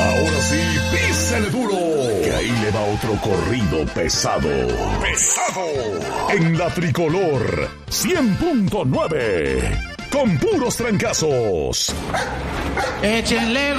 Ahora sí, písale duro, que ahí le va otro corrido pesado. En la Tricolor 100.9, con puros trancazos. Échenle